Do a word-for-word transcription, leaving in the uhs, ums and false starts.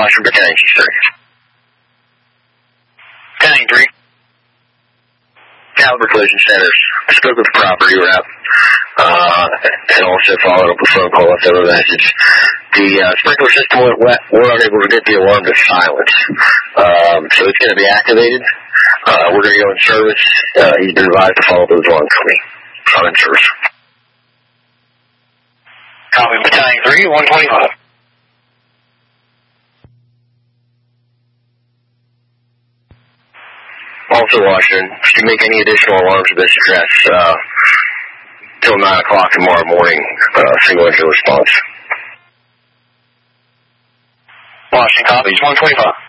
Washington Battalion Chief, sir. Battalion three. Caliber Collision Centers. I spoke with the property rep, uh, and also followed up with a phone call with a message. The uh, sprinkler system went wet. We're unable to get the alarm to silence. Um, so it's going to be activated. Uh, we're going to go in service. Uh, he's been advised to follow those alarm company. I'm in service. Copy, Battalion three, one twenty-five. Also, Washington, if you make any additional alarms at this address, uh, till nine o'clock tomorrow morning, uh, single engine response. Washington copies, one twenty-five.